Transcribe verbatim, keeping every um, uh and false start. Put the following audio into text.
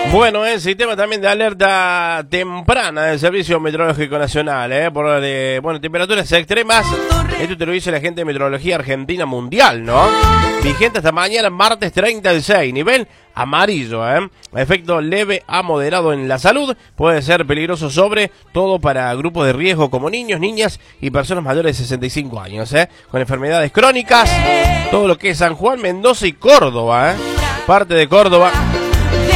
Bueno, el sistema también de alerta temprana del Servicio Meteorológico Nacional, ¿eh? Por eh, bueno, temperaturas extremas. Esto te lo dice la gente de Meteorología Argentina Mundial, ¿no? Vigente hasta mañana, martes treinta y seis. Nivel amarillo, ¿eh? Efecto leve a moderado en la salud. Puede ser peligroso sobre todo para grupos de riesgo como niños, niñas y personas mayores de sesenta y cinco años, ¿eh? Con enfermedades crónicas. Todo lo que es San Juan, Mendoza y Córdoba, ¿eh? Parte de Córdoba